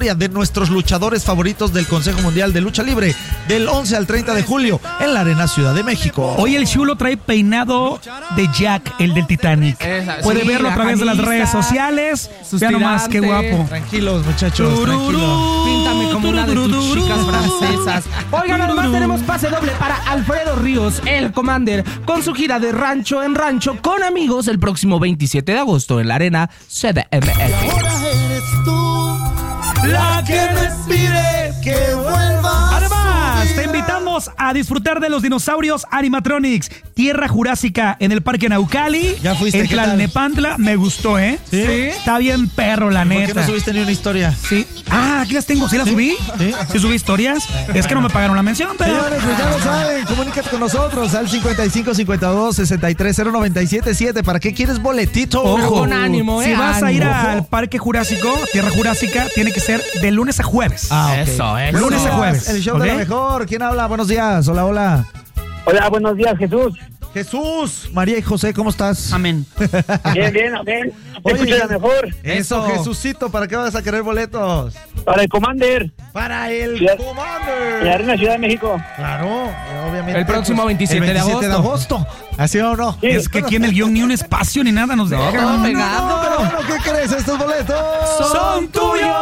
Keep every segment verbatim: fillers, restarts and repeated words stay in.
de nuestros luchadores favoritos del Consejo Mundial de Lucha Libre del once al treinta de julio en la Arena Ciudad de México. Hoy el Chulo trae peinado de Jack, el del Titanic. Esa, Puede sí, verlo a través camisa, de las redes sociales. Vean nomás qué guapo. Tranquilos, muchachos, tranquilos. Píntame como una de tus chicas francesas. Oigan, además tenemos pase doble para Alfredo Ríos, el Commander, con su gira de rancho en rancho con amigos el próximo veintisiete de agosto en la Arena C D M X. Ahora eres tú la que me pide que vuelvas. Además, te invitamos a disfrutar de los dinosaurios Animatronics, Tierra Jurásica en el Parque Naucali. Ya fuiste, en Tlalnepantla. Me gustó, ¿eh? ¿Sí? ¿Sí? Está bien perro, la neta. ¿Por qué no subiste ni una historia? Sí. Ah, aquí las tengo. ¿Sí las ¿Sí? subí? ¿Sí? ¿Sí subí historias? Es que no me pagaron la mención, pero... Señores, pues ya lo saben, comunícate con nosotros al cincuenta y cinco cincuenta y dos sesenta y tres cero noventa y siete siete. ¿Para qué quieres boletito? Ojo, con ánimo, eh. Si vas ánimo. a ir al Parque Jurásico, Tierra Jurásica, tiene que ser de lunes a jueves. Ah, okay. Eso, eso. Lunes a jueves. El show ¿okay? de la mejor. ¿Quién habla? Buenos días. Hola, hola. Hola, buenos días, Jesús. Jesús. María y José, ¿cómo estás? Amén. Bien, bien, amén. Te Oye, escucho la mejor. Eso, Eso. Jesucito, ¿para qué vas a querer boletos? Para el Commander, Para el Ciudad- Commander. en la Arena Ciudad de México. Claro, obviamente. El próximo veintisiete el de veintisiete de agosto. ¿Así o no? Sí. Es que aquí en el guión ni un espacio ni nada nos deja. todo pegado. No, pero bueno, ¿qué crees? Estos boletos ¡Son tuyos!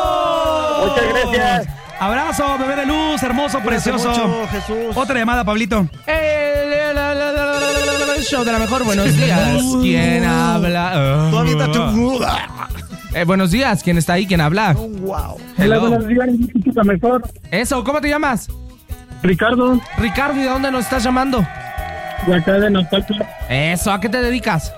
Muchas gracias. Abrazo, bebé de luz, hermoso, Cuídate precioso. mucho, Jesús. Otra llamada, Pablito. El, la, la, la, la, la, el show de la mejor. Buenos días. ¿Quién habla? Tú aviéntate un... Eh, buenos días. ¿Quién está ahí? ¿Quién habla? Wow. Hello. Hola, buenos días, la mejor. Eso, ¿cómo te llamas? Ricardo, Ricardo, ¿y de dónde nos estás llamando? de acá de Naucalpan. Eso, ¿a qué te dedicas?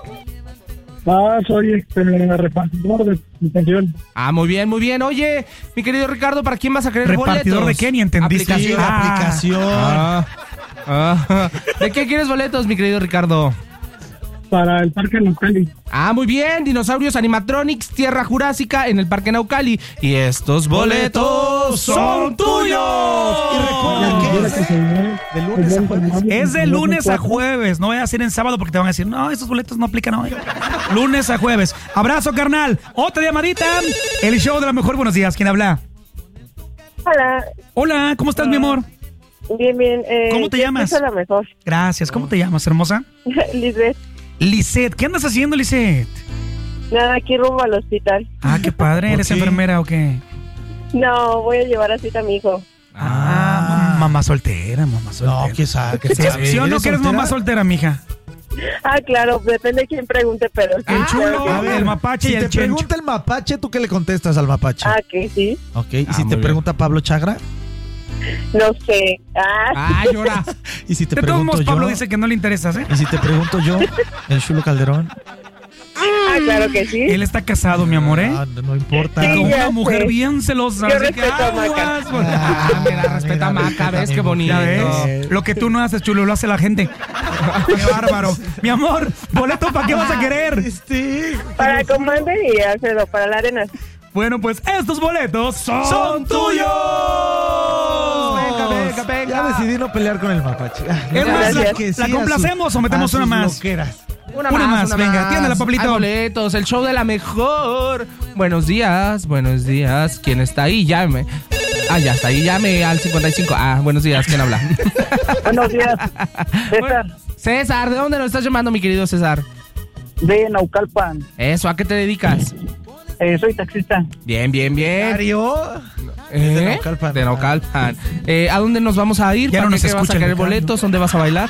Ah, soy este, repartidor de pensión. Ah, muy bien, muy bien. Oye, mi querido Ricardo, ¿para quién vas a querer ¿Repartidor boletos? de qué? Ni entendiste. Sí, Aplicación. la Ah. aplicación. Ah, ah. ¿De qué quieres boletos, mi querido Ricardo? Para el Parque Naucali. Ah, muy bien, Dinosaurios Animatronics, Tierra Jurásica en el Parque Naucali. Y estos boletos son tuyos. Y recuerda que es de lunes a jueves. Es de lunes a jueves. No voy a decir en sábado porque te van a decir, no, esos boletos no aplican hoy. Lunes a jueves. Abrazo, carnal. Otra llamadita. El show de la mejor. Buenos días. ¿Quién habla? Hola, Hola, ¿cómo estás, mi amor? bien, bien. Eh, ¿Cómo te yo llamas? escucho la mejor. Gracias. ¿Cómo te llamas, hermosa? Lisbeth, Lisette. ¿Qué andas haciendo, Lisette? nada, aquí rumbo al hospital. Ah, qué padre. ¿Eres ¿Por qué? enfermera o qué? No, voy a llevar a cita a mi hijo. Ah, mamá soltera, mamá soltera. No, ¿qué sabe? ¿Qué ¿Sí, sabe? ¿Sí o no ¿Eres que eres soltera? mamá soltera, mija? Ah, claro, depende de quién pregunte, pero sí. El chulo, claro que sí. el mapache Si y te el chencho. pregunta el mapache, ¿tú qué le contestas al mapache? Ah, que sí, Ok, ¿y Ah, si muy te bien. pregunta Pablo Chagra? no sé. Ah, Ah, llora. ¿Y si te De todos pregunto modos, yo? Pablo dice que no le interesas, ¿eh? ¿Y si te pregunto yo? ¿El Chulo Calderón? ah, claro que sí. Él está casado, mi amor, ¿eh? Ah, no, no importa. Sí, Con ya una mujer sé. bien celosa. Yo así que respeto a Maca. aguas, güey. Ah, mira, respeta a Maca, respeta ¿ves a qué mi bonito? Ya mujer. ves, lo que tú no haces, chulo, lo hace la gente. Qué bárbaro. Mi amor, boleto, ¿para qué vas a querer? Este... Para Commander y Alfredo, para la arena. Bueno, pues estos boletos son, ¡Son tuyos! Venga, venga, venga. Ya decidí no pelear con el mapache. Es más, la, Gracias. ¿la complacemos o metemos una más? Loqueras. Una, Una más, más, venga, atiéndela, Pablito. Hay boletos, el show de la mejor. Buenos días, buenos días. ¿Quién está ahí? Llame. Ah, ya está ahí, llame al cincuenta y cinco. Ah, buenos días, ¿quién habla? Buenos días, César, César, ¿de dónde nos estás llamando, mi querido César? de Naucalpan. Eso, ¿a qué te dedicas? Eh, soy taxista. Bien, bien, bien. Mario. ¿Eh? de Naucalpan. De Naucalpan. Eh, ¿A dónde nos vamos a ir? Ya ¿Para no qué nos qué vas a escucha el querer Ricardo. boletos? ¿Dónde vas a bailar?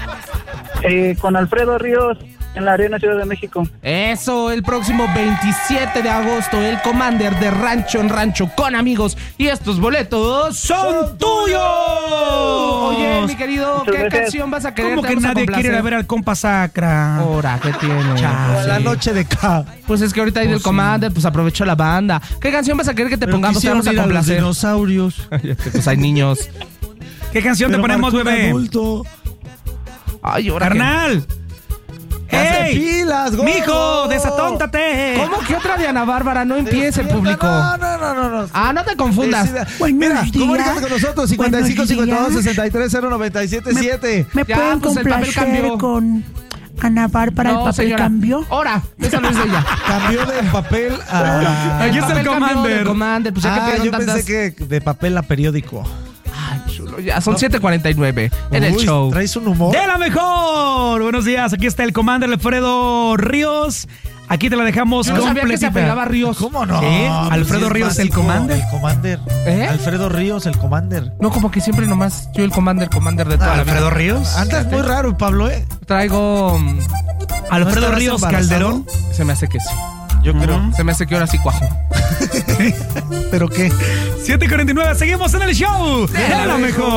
Eh, con Alfredo Ríos en la Arena Ciudad de México. Eso, el próximo veintisiete de agosto, el Commander de Rancho en Rancho con amigos. Y estos boletos son tuyos. Oye, mi querido, Muchas ¿qué gracias. canción vas a querer? ¿Cómo Te que vamos a nadie quiere ir a complacer. ver al compa Sacra? Ahora, ¿qué tiene? Chale. La noche de K. Pues es que ahorita hay del Commander, pues aprovecho la banda. ¿Qué canción vas a querer que te Pero pongamos? Te quisieron vamos a ir los complacer. dinosaurios. Pues hay niños. ¿Qué canción te Pero ponemos, marcó un bebé? adulto. Ay, ahora. Carnal. Hace ¡Ey! pilas, gordo! ¡Mijo, desatóntate! ¿Cómo que otra de Ana Bárbara? No empiece, Despierta. público. No, no, no, no, no. Ah, no te confundas. Decida. Buenos Mira, días. comunícate con nosotros, cincuenta y cinco, Buenos cincuenta y dos, días. sesenta y tres, cero noventa y siete siete. Me Ya, pueden pues, el papel complacer cambió. con Ana Bárbara, No, el papel señora. cambió. Ahora, esa no es ella. Cambió de papel a... Aquí está el papel cambió Commander. de Commander, pues ya que Ah, pidieron yo tantas... pensé que de papel a periódico. Ay, chulo, ya son siete cuarenta y nueve en el Uy, show. ¿traes un humor? De la mejor. Buenos días, aquí está el Commander Alfredo Ríos. Aquí te la dejamos Yo no sabía que se completita. apellidaba Ríos. ¿Cómo no? Sí, Pues Alfredo sí es Ríos, el básico, Commander. El Commander. ¿Eh? Alfredo Ríos, el Commander. No, como que siempre nomás yo el Commander, Commander de toda Ah, la Alfredo vida. Ríos. Andas muy raro, Pablo, ¿eh? Traigo... mm, Alfredo estarás Ríos embarazado? Calderón. Se me hace que sí. Yo creo. Se me hace que ahora sí cuajo. ¿Pero qué? siete cuarenta y nueve, seguimos en el show. De la mejor.